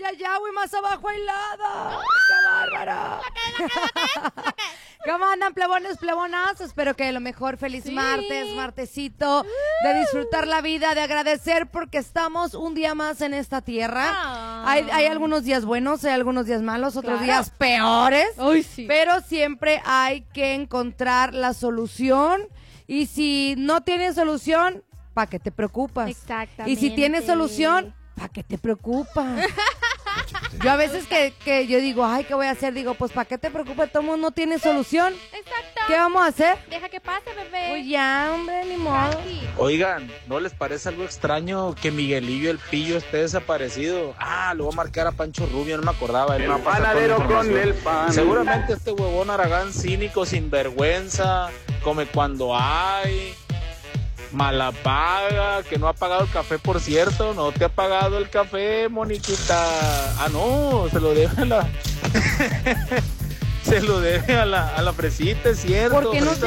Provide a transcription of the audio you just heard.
la Yahweh, más abajo hay Lada. ¡Qué bárbaro! ¿Cómo andan, plebones, plebonas? Espero que lo mejor. Feliz martes, martesito, de disfrutar la vida, de agradecer porque estamos un día más en esta tierra. Hay algunos días buenos, hay algunos días malos, otros días peores. Uy, sí. Pero siempre hay que encontrar la solución. Y si no tienes solución, ¿para qué te preocupas? Exactamente. Y si tienes solución, ¿para qué te preocupas? Yo a veces que yo digo, ay, ¿qué voy a hacer? Digo, pues ¿para qué te preocupas? Todo el mundo no tiene solución. Exacto. ¿Qué vamos a hacer? Deja que pase, bebé. Pues ya, hombre, ni modo. Tranqui. Oigan, ¿no les parece algo extraño que Miguelillo el Pillo esté desaparecido? Lo voy a marcar a Pancho Rubio, no me acordaba. Él me va a pasar toda la información. Seguramente este huevón Aragán cínico, sinvergüenza, come cuando hay, mala paga, que no ha pagado el café, por cierto. No te ha pagado el café, Moniquita. No, se lo debe a la... se lo debe a la fresita, es cierto. ¿Por qué no